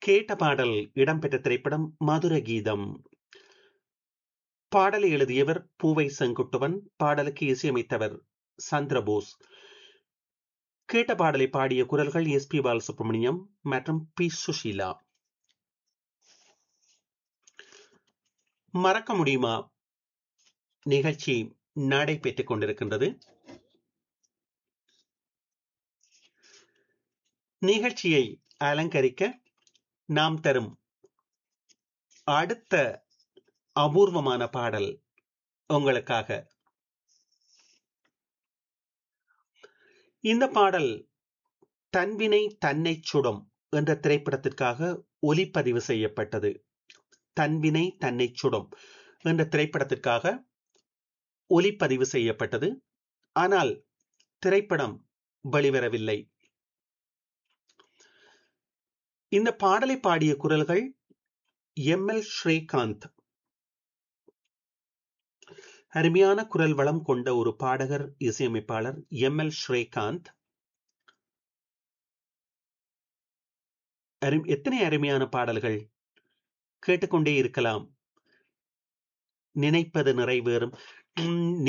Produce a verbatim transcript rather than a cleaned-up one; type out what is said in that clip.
கேட்ட பாடல் இடம்பெற்ற திரைப்படம் மதுர கீதம். பாடலை எழுதியவர் பூவை செங்குட்டுவன், பாடலுக்கு இசையமைத்தவர் சந்திரபோஸ். கேட்ட பாடலை பாடிய குரல்கள் எஸ் பி பாலசுப்ரமணியம் மற்றும் பி சுஷீலா. மறக்க முடியுமா நிகழ்ச்சி நடைபெற்றுக் கொண்டிருக்கின்றது. நிகழ்ச்சியை அலங்கரிக்க நாம் தரும் அடுத்த அபூர்வமான பாடல் உங்களுக்காக. இந்த பாடல் தன்வினை தன்னை சுடும் என்ற திரைப்படத்திற்காக ஒலிப்பதிவு செய்யப்பட்டது. தன்வினை தன்னை சுடும் என்ற திரைப்படத்திற்காக ஒலிப்பதிவு செய்யப்பட்டது. ஆனால் திரைப்படம் வெளிவரவில்லை. இந்த பாடலை பாடிய குரல்கள் எம் எல் ஸ்ரீகாந்த். அருமையான குரல் வளம் கொண்ட ஒரு பாடகர், இசையமைப்பாளர் எம் எல் ஸ்ரீகாந்த். எத்தனை அருமையான பாடல்கள் கேட்டுக்கொண்டே இருக்கலாம். நினைப்பது நிறைவேறும்.